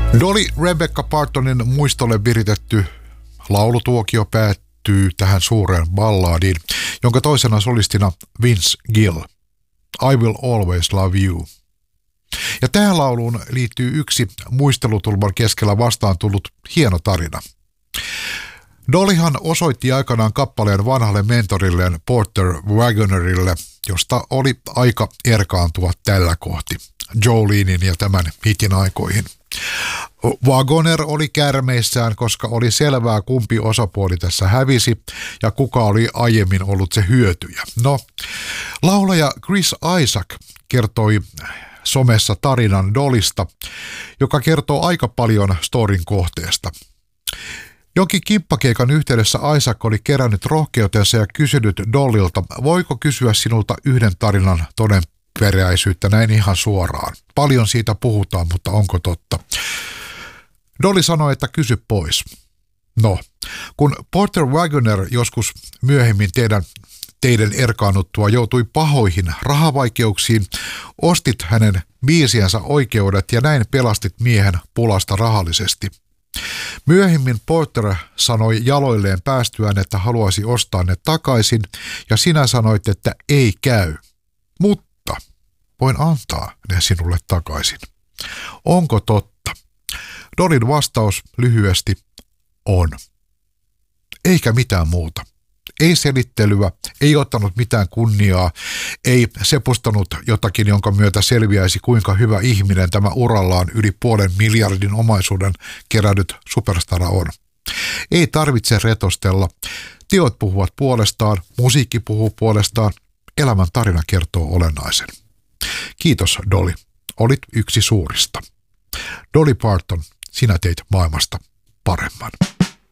Dolly Rebecca Partonin muistolle viritetty laulutuokio päättyy tähän suureen ballaadiin, jonka toisena solistina Vince Gill. I Will Always Love You. Ja tähän lauluun liittyy yksi muistelutulman keskellä vastaan tullut hieno tarina. Dollyhan osoitti aikanaan kappaleen vanhalle mentorilleen Porter Wagonerille, josta oli aika erkaantua tällä kohti Jolenein ja tämän hitin aikoihin. Wagoner oli kärmeissään, koska oli selvää, kumpi osapuoli tässä hävisi ja kuka oli aiemmin ollut se hyötyjä. No, laulaja Chris Isaak kertoi somessa tarinan Dollysta, joka kertoo aika paljon storin kohteesta. Jonkin kimppakeikan yhteydessä Isaak oli kerännyt rohkeutensa ja kysynyt Dollylta, voiko kysyä sinulta yhden tarinan todenperäisyyttä näin ihan suoraan. Paljon siitä puhutaan, mutta onko totta? Dolly sanoi, että kysy pois. No, kun Porter Wagoner joskus myöhemmin teidän erkaannuttua joutui pahoihin rahavaikeuksiin, ostit hänen biisiensä oikeudet ja näin pelastit miehen pulasta rahallisesti. Myöhemmin Porter sanoi jaloilleen päästyään, että haluaisi ostaa ne takaisin ja sinä sanoit, että ei käy, mutta voin antaa ne sinulle takaisin. Onko totta? Dollyn vastaus lyhyesti on. Eikä mitään muuta. Ei selittelyä, ei ottanut mitään kunniaa, ei sepustanut jotakin, jonka myötä selviäisi kuinka hyvä ihminen tämä urallaan yli 500 miljardin omaisuuden kerännyt superstara on. Ei tarvitse retostella. Teot puhuvat puolestaan, musiikki puhuu puolestaan, elämän tarina kertoo olennaisen. Kiitos Dolly, olit yksi suurista. Dolly Parton, sinä teit maailmasta paremman.